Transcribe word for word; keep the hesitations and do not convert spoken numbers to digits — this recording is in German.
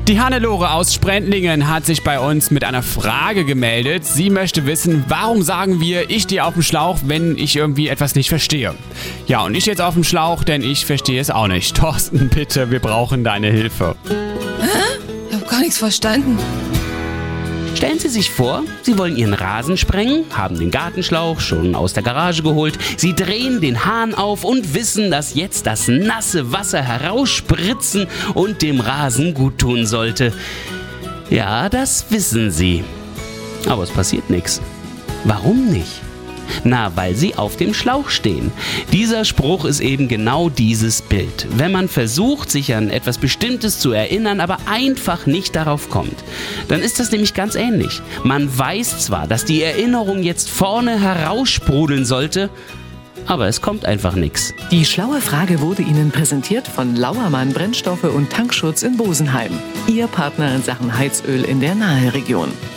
Die Hannelore aus Sprendlingen hat sich bei uns mit einer Frage gemeldet. Sie möchte wissen, warum sagen wir, ich stehe auf dem Schlauch, wenn ich irgendwie etwas nicht verstehe. Ja, und ich jetzt auf dem Schlauch, denn ich verstehe es auch nicht. Thorsten, bitte, wir brauchen deine Hilfe. Hä? Ich hab gar nichts verstanden. Stellen Sie sich vor, Sie wollen Ihren Rasen sprengen, haben den Gartenschlauch schon aus der Garage geholt, Sie drehen den Hahn auf und wissen, dass jetzt das nasse Wasser herausspritzen und dem Rasen gut tun sollte. Ja, das wissen Sie. Aber es passiert nichts. Warum nicht? Na, weil Sie auf dem Schlauch stehen. Dieser Spruch ist eben genau dieses Bild. Wenn man versucht, sich an etwas Bestimmtes zu erinnern, aber einfach nicht darauf kommt, dann ist das nämlich ganz ähnlich. Man weiß zwar, dass die Erinnerung jetzt vorne heraussprudeln sollte, aber es kommt einfach nichts. Die schlaue Frage wurde Ihnen präsentiert von Lauermann Brennstoffe und Tankschutz in Bosenheim. Ihr Partner in Sachen Heizöl in der Naheregion.